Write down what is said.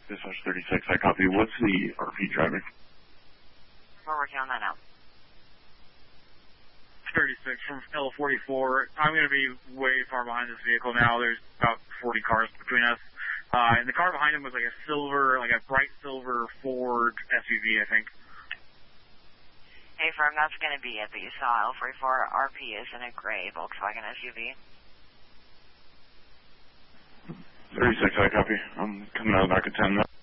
Dispatch 36, I copy. What's the RP driving? We're working on that now. 36 from L44. I'm going to be way far behind this vehicle now. There's about 40 cars between us. And the car behind him was like a bright silver Ford SUV, I think. Hey, firm, that's going to be it, but you saw L44. RP is in a gray Volkswagen SUV. 36, I copy. I'm coming out of back at 10 now.